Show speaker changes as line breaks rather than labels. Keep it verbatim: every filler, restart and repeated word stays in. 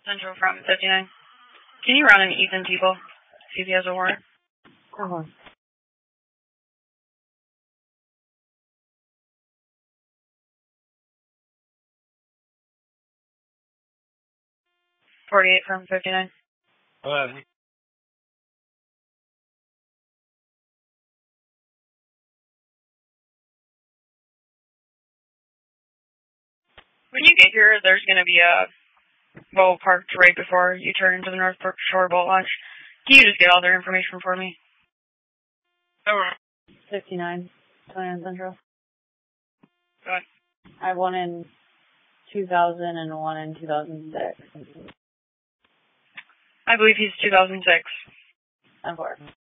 Central from fifty-nine. Can you run an Ethan Teeple? See if he has a warrant.
Uh-huh.
forty-eight from fifty-nine.
Hello.
When you get here, there's going to be a boat parked right before you turn into the North Shore Boat Launch. Can you just get all their information for me?
Over.
fifty-nine, twenty-nine Central.
Go ahead.
I have one in two thousand and one in two thousand six.
I believe he's two thousand six.
And four.